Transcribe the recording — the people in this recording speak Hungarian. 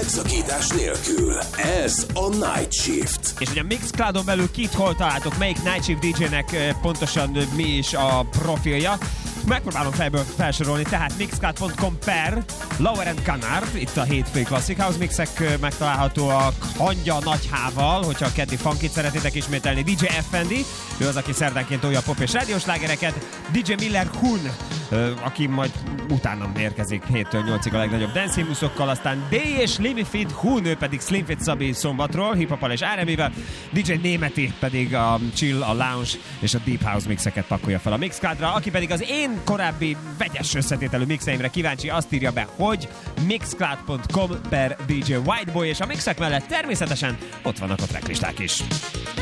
megszakítás nélkül. Ez a Night Shift. És ugye a Mixcloudon belül kit hol találtok, melyik Night Shift DJ-nek pontosan mi is a profilja. Megpróbálom fejből felsorolni, tehát mixcloud.com per Lower & Canard, itt a hétfői Classic House mixek megtalálhatóak hangya nagy H-val, hogyha a keddi funkit szeretitek ismételni, DJ FND, ő az, aki szerdánként tolja a pop és rádiós lágereket, DJ Miller Hun, aki majd utána érkezik 7-től 8-ig a legnagyobb dance himnuszokkal, aztán D és Limifit Hun, ő pedig Slim Fit Szabi szombatról, hip-hopal és R&B-vel, DJ Németi pedig a chill, a lounge és a deep house mixeket pakolja fel a Mixcloudra, aki pedig az én korábbi vegyes összetételű mixeimre kíváncsi, azt írja be, hogy mixcloud.com per DJ Whiteboy, és a mixek mellett természetesen ott vannak a tracklisták is.